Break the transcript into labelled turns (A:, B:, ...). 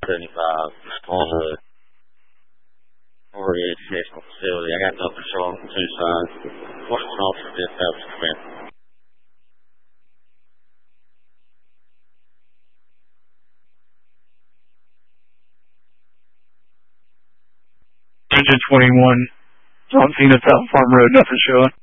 A: on the over the educational facility. I got nothing showing from two sides. What's going on for dispatch command?
B: Engine 21, John Cena, South Farm Road, nothing showing.